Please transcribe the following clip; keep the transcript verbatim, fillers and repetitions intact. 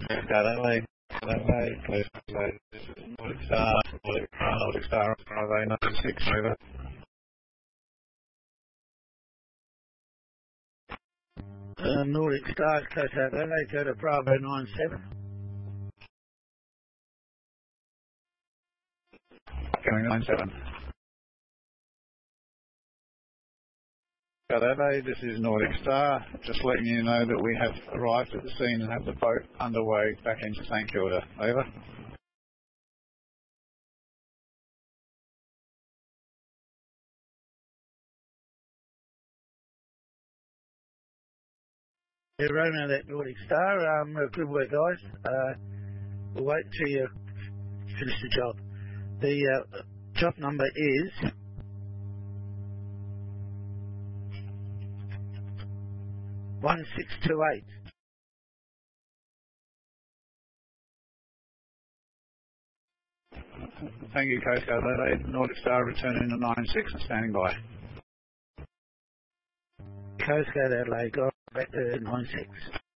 Adelaide, Adelaide, please, Adelaide. This is Nordic Star, Nordic, uh, Nordic Star, Bravo ninety-six, over. Uh, Nordic Star, Coast Adelaide, go to Bravo nine seven. Going nine seven. Adelaide, this is Nordic Star. Just letting you know that we have arrived at the scene and have the boat underway back into St Kilda. Over. Yeah, Romeo, that Nordic Star. Um, good work, guys. Uh, we'll wait till you finish the job. The uh, job number is one six two eight. Thank you, Coast Guard Adelaide. Nordic Star returning to nine six and standing by. Coast Guard Adelaide, go back to nine six.